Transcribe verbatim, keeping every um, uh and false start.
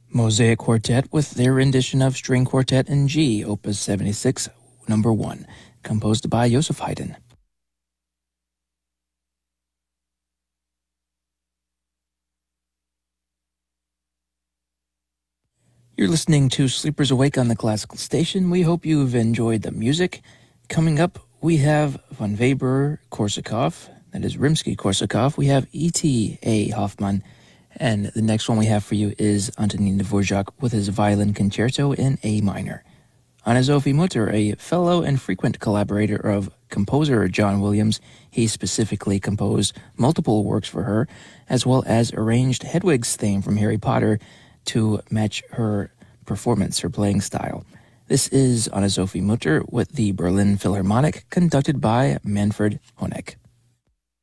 Mosaic Quartet with their rendition of String Quartet in G, Opus seventy-six, number one, composed by Joseph Haydn. You're listening to Sleepers Awake on the Classical Station. We hope you've enjoyed the music. Coming up, we have Von Weber-Korsakov, that is Rimsky-Korsakov. We have E T A Hoffmann. And the next one we have for you is Antonin Dvorak with his Violin Concerto in A minor. Anna-Sophie Mutter, a fellow and frequent collaborator of composer John Williams, he specifically composed multiple works for her, as well as arranged Hedwig's theme from Harry Potter to match her performance, her playing style. This is Anna-Sophie Mutter with the Berlin Philharmonic, conducted by Manfred Honeck.